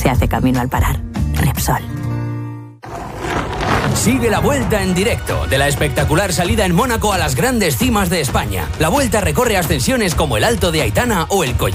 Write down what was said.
se hace camino al parar. Repsol. Sigue la Vuelta en directo de la espectacular salida en Mónaco a las grandes cimas de España. La Vuelta recorre ascensiones como el Alto de Aitana o el Collado